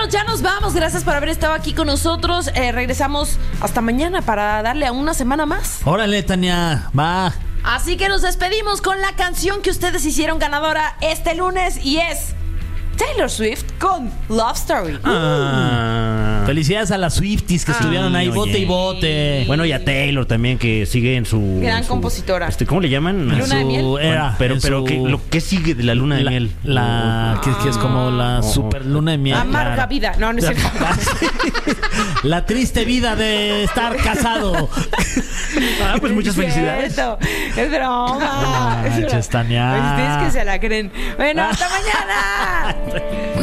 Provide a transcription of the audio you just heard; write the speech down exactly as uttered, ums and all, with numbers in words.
Bueno, ya nos vamos. Gracias por haber estado aquí con nosotros. Eh, regresamos hasta mañana para darle a una semana más. Órale, Tania, va. Así que nos despedimos con la canción que ustedes hicieron ganadora este lunes y es Taylor Swift con Love Story. Ah. Felicidades a las Swifties que Ah, estuvieron ahí, oye. bote y bote. Bueno, y a Taylor también, que sigue en su... Gran en su- compositora. Este, ¿Cómo le llaman? Luna En de su miel. era, Bueno, pero en pero su- ¿qué, lo, ¿qué sigue de la luna de la, miel? la- que, que es como la Oh. super luna de miel. Amarga Claro. vida. No, no es cierto. La triste vida de estar casado. Ah, pues muchas No es felicidades. cierto. Es broma. Ah, Es broma. Chestania. Ustedes que se la creen. Bueno, hasta mañana.